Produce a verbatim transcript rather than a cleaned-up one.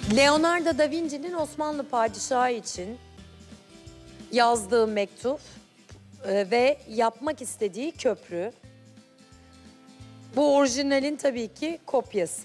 Leonardo da Vinci'nin Osmanlı padişahı için yazdığı mektup e, ve yapmak istediği köprü. Bu orijinalin tabii ki kopyası.